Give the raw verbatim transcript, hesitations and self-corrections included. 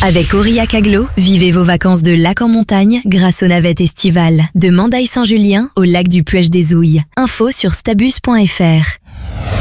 Avec Aurillac Agglo, vivez vos vacances de lac en montagne grâce aux navettes estivales. De Mandaille-Saint-Julien au lac du Puech des Ouilles. Info sur stabus point f r.